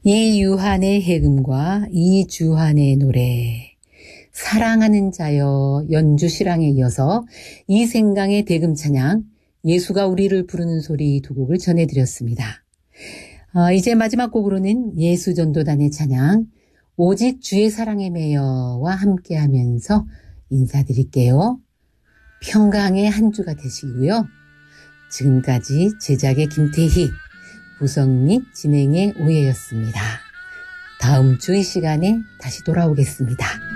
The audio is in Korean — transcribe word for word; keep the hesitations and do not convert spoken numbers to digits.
이유한의 해금과 이주한의 노래, 사랑하는 자여 연주시랑에 이어서 이생강의 대금찬양, 예수가 우리를 부르는 소리 두 곡을 전해드렸습니다. 어, 이제 마지막 곡으로는 예수전도단의 찬양 오직 주의 사랑에 매여와 함께하면서 인사드릴게요. 평강의 한 주가 되시고요. 지금까지 제작의 김태희, 구성 및 진행의 오해였습니다. 다음 주 이 시간에 다시 돌아오겠습니다.